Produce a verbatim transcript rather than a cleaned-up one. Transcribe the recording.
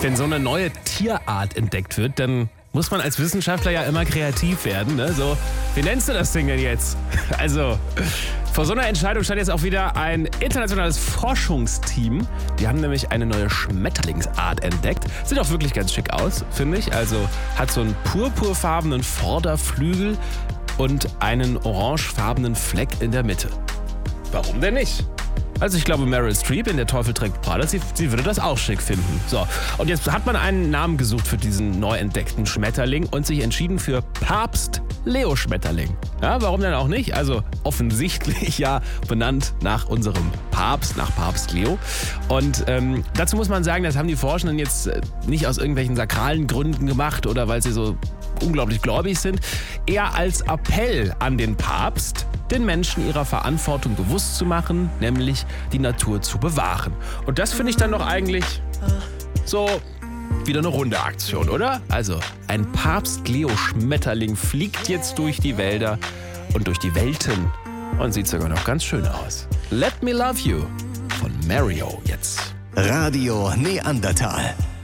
wenn so eine neue Tierart entdeckt wird, dann muss man als Wissenschaftler ja immer kreativ werden. Ne? So, wie nennst du das Ding denn jetzt? Also, vor so einer Entscheidung stand jetzt auch wieder ein internationales Forschungsteam. Die haben nämlich eine neue Schmetterlingsart entdeckt. Sieht auch wirklich ganz schick aus, finde ich. Also hat so einen purpurfarbenen Vorderflügel und einen orangefarbenen Fleck in der Mitte. Warum denn nicht? Also ich glaube, Meryl Streep in Der Teufel trägt Prada, sie, sie würde das auch schick finden. So, und jetzt hat man einen Namen gesucht für diesen neu entdeckten Schmetterling und sich entschieden für Papst Leo Schmetterling. Ja, warum denn auch nicht? Also offensichtlich ja benannt nach unserem Papst, nach Papst Leo. Und ähm, dazu muss man sagen, das haben die Forschenden jetzt nicht aus irgendwelchen sakralen Gründen gemacht oder weil sie so unglaublich gläubig sind, eher als Appell an den Papst, den Menschen ihrer Verantwortung bewusst zu machen, nämlich die Natur zu bewahren. Und das finde ich dann doch eigentlich so wieder eine runde Aktion, oder? Also, ein Papst-Leo-Schmetterling fliegt jetzt durch die Wälder und durch die Welten und sieht sogar noch ganz schön aus. Let Me Love You von Mario jetzt. Radio Neandertal.